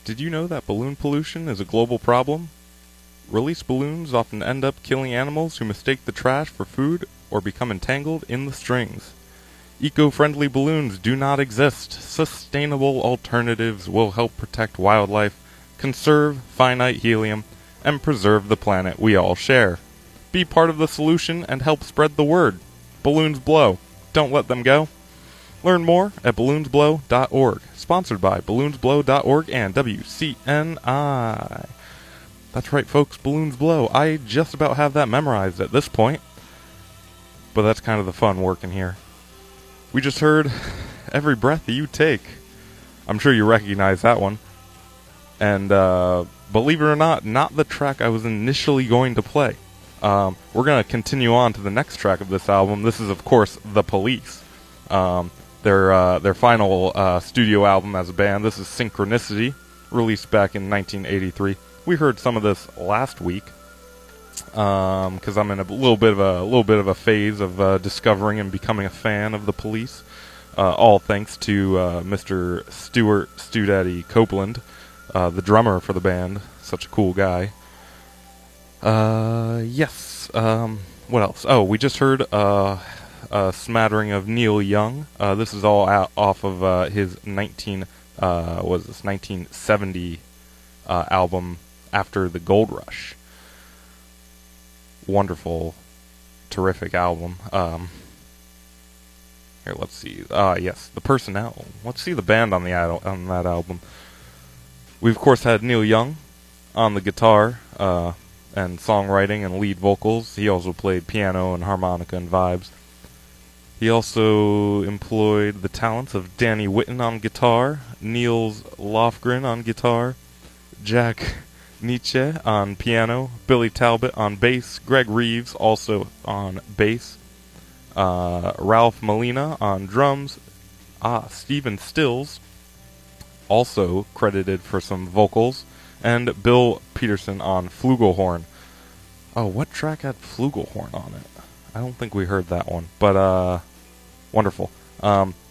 Did you know that balloon pollution is a global problem? Released balloons often end up killing animals who mistake the trash for food or become entangled in the strings. Eco-friendly balloons do not exist. Sustainable alternatives will help protect wildlife, conserve finite helium, and preserve the planet we all share. Be part of the solution and help spread the word. Balloons blow. Don't let them go. Learn more at balloonsblow.org. Sponsored by balloonsblow.org and WCNI. That's right, folks, balloons blow. I just about have that memorized at this point. But that's kind of the fun working here. We just heard Every Breath You Take. I'm sure you recognize that one. And believe it or not the track I was initially going to play. We're going to continue on to the next track of this album. This is, of course, The Police. Their final studio album as a band. This is Synchronicity, released back in 1983. We heard some of this last week because I'm in a little bit of a phase of discovering and becoming a fan of The Police. All thanks to Mr. Stuart Studaddy Copeland, the drummer for the band. Such a cool guy. Yes. What else? Oh, we just heard a smattering of Neil Young. This is all off of his 1970 album After the Gold Rush. Wonderful, terrific album. Here, let's see. Yes, The Personnel. Let's see the band on that album. We of course had Neil Young on the guitar and songwriting and lead vocals. He also played piano and harmonica and vibes. He also employed the talents of Danny Whitten on guitar, Niels Lofgren on guitar, Jack Nietzsche on piano, Billy Talbot on bass, Greg Reeves also on bass, Ralph Molina on drums, Stephen Stills also credited for some vocals, and Bill Peterson on flugelhorn. Oh, what track had flugelhorn on it? I don't think we heard that one, but wonderful.